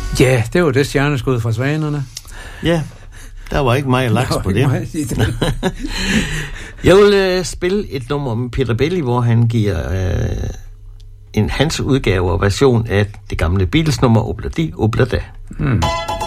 Ja, det var det stjerneskud fra Svanerne. Ja, der var ikke meget laks på det. Jeg vil spille et nummer med Peter Belli, hvor han giver hans udgave og version af det gamle Beatles-nummer Obladi Oblada.